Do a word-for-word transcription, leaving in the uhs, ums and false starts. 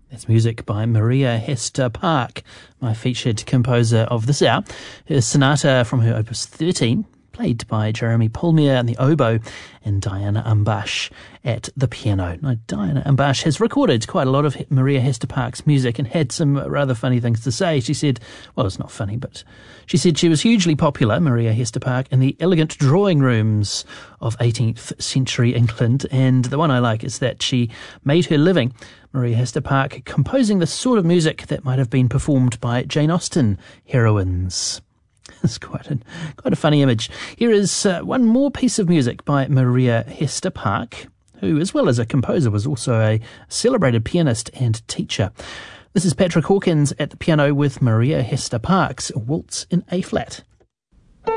That's music by Maria Hester Park, my featured composer of this hour. Her sonata from her Opus thirteen, played by Jeremy Pulmier on the oboe and Diana Ambash at the piano. Now, Diana Ambash has recorded quite a lot of Maria Hester Park's music and had some rather funny things to say. She said, well, it's not funny, but she said she was hugely popular, Maria Hester Park, in the elegant drawing rooms of eighteenth century England. And the one I like is that she made her living, Maria Hester Park, composing the sort of music that might have been performed by Jane Austen heroines. It's quite a, quite a funny image. Here is uh, one more piece of music by Maria Hester Park, who, as well as a composer, was also a celebrated pianist and teacher. This is Patrick Hawkins at the piano with Maria Hester Park's Waltz in A-flat.